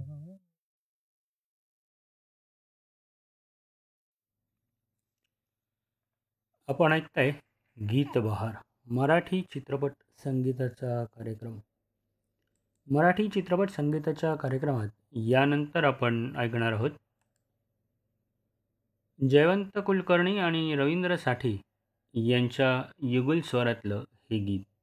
आपण ऐकताय गीत बहार मराठी चित्रपट संगीताचा कार्यक्रम. मराठी चित्रपट संगीताच्या कार्यक्रमात यानंतर आपण ऐकणार आहोत जयवंत कुलकर्णी आणि रवींद्र साठे यांच्या युगल स्वरातलं हे गीत.